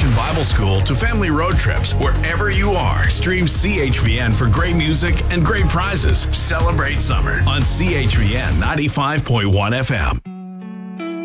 Vacation Bible School to family road trips, wherever you are, stream CHVN for great music and great prizes. Celebrate summer on CHVN 95.1 FM.